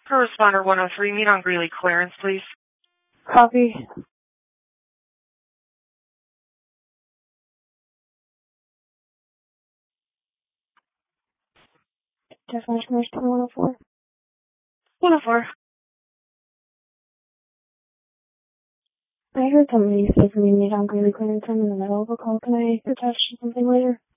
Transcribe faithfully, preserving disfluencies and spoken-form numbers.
For responder one oh three, meet on Greeley clearance, please. Copy. Definition is one oh four. one oh four. I heard somebody say for me meet on Greeley clearance. I'm in the middle of a call. Can I attach to something later?